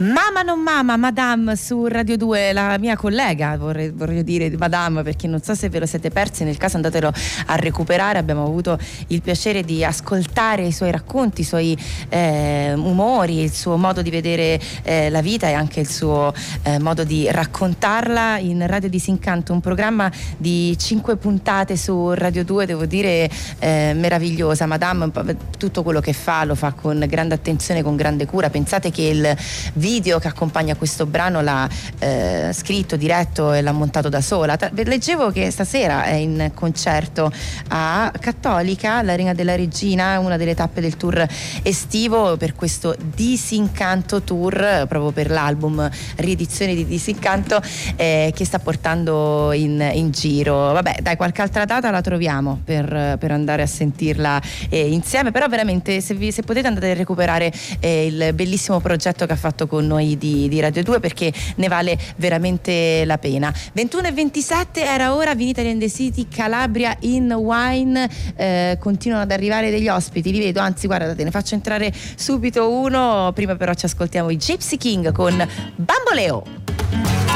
Mamma non mamma, Madame su Radio 2, la mia collega, vorrei dire Madame, perché non so se ve lo siete persi, nel caso andatelo a recuperare. Abbiamo avuto il piacere di ascoltare i suoi racconti, i suoi umori, il suo modo di vedere la vita e anche il suo modo di raccontarla in Radio Disincanto, un programma di 5 puntate su Radio 2, devo dire meravigliosa. Madame, tutto quello che fa lo fa con grande attenzione, con grande cura. Pensate che il video che accompagna questo brano l'ha scritto, diretto e l'ha montato da sola. Leggevo che stasera è in concerto a Cattolica, l'Arena della Regina, una delle tappe del tour estivo, per questo Disincanto Tour, proprio per l'album riedizione di Disincanto che sta portando in giro. Vabbè, dai, qualche altra data la troviamo per andare a sentirla insieme, però veramente se potete andate a recuperare il bellissimo progetto che ha fatto con noi di Radio 2, perché ne vale veramente la pena. 21:27 era ora. Vinitaly and the City, Calabria in Wine. Continuano ad arrivare degli ospiti, li vedo, anzi guardate, ne faccio entrare subito uno. Prima però ci ascoltiamo i Gypsy King con Bamboleo.